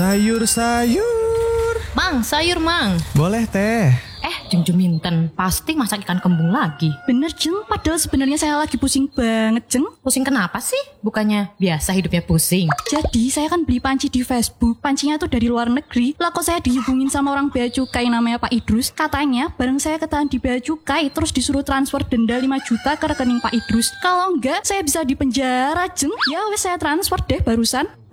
Sayur-sayur. Mang, sayur mang. Boleh teh. Jeng Juminten, pasti masak ikan kembung lagi. Bener Jeng, padahal sebenarnya saya lagi pusing banget Jeng. Pusing kenapa sih? Bukannya biasa hidupnya pusing. Jadi saya kan beli panci di Facebook. Pancinya tuh dari luar negeri. Lah kok saya dihubungin sama orang bea cukai namanya Pak Idrus. Katanya barang saya ketahuan di bea cukai terus disuruh transfer denda 5 juta ke rekening Pak Idrus. Kalau enggak saya bisa dipenjara Jeng. Ya wes saya transfer deh barusan.